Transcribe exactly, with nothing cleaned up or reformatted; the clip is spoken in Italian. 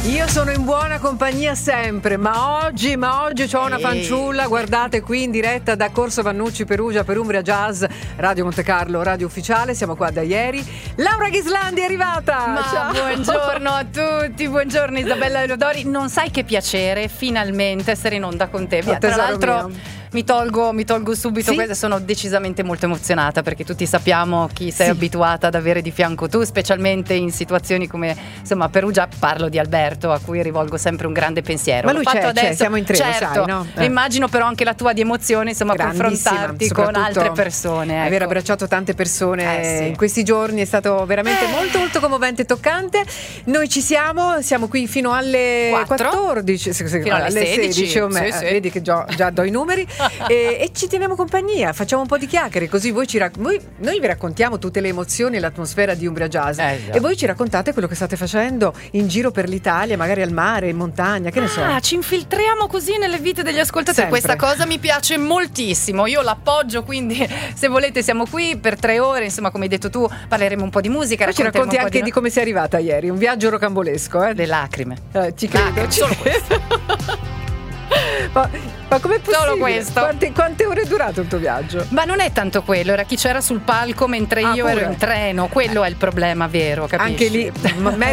Io sono in buona compagnia sempre, ma oggi, ma oggi ho una fanciulla, guardate, qui in diretta da Corso Vannucci, Perugia, per Umbria Jazz, Radio Monte Carlo, radio ufficiale, siamo qua da ieri. Laura Ghislandi è arrivata! Ma ciao! Buongiorno a tutti, buongiorno Isabella Elodori, non sai che piacere finalmente essere in onda con te. Oh, Tra l'altro mio. Mi tolgo, mi tolgo subito sì? questo, sono decisamente molto emozionata perché tutti sappiamo chi sei sì. abituata ad avere di fianco tu, specialmente in situazioni come, insomma, a Perugia. Parlo di Alberto, a cui rivolgo sempre un grande pensiero. Ma lui L'ho fatto c'è, adesso, c'è, siamo in tre, certo, lo sai, no? Eh. Immagino però anche la tua di emozione, insomma, confrontarti con altre persone. Ecco. Aver abbracciato tante persone eh, sì. in questi giorni è stato veramente eh. molto molto commovente e toccante. Noi ci siamo, siamo qui fino alle Quattro? quattordici, fino alle sedici, sedici o me, sì, sì. vedi che già, già do i numeri e, e ci teniamo compagnia, facciamo un po' di chiacchiere, così voi ci rac- voi, noi vi raccontiamo tutte le emozioni e l'atmosfera di Umbria Jazz eh, e voi ci raccontate quello che state facendo in giro per l'Italia, magari al mare, in montagna, che ne so. Ah, ci infiltriamo così nelle vite degli ascoltatori. Sempre. Questa cosa mi piace moltissimo, io l'appoggio, quindi se volete siamo qui per tre ore, insomma, come hai detto tu, parleremo un po' di musica. Poi ci racconti anche di, di come sei arrivata ieri, un viaggio rocambolesco, eh? Le lacrime. Eh, ci credo, Lacrime, ci solo questo. ma, ma com'è possibile? Solo questo. Quante, quante ore è durato il tuo viaggio? Ma non è tanto quello, era chi c'era sul palco mentre Ah, io pure. ero in treno, quello è il problema vero, capisci? Anche lì, m-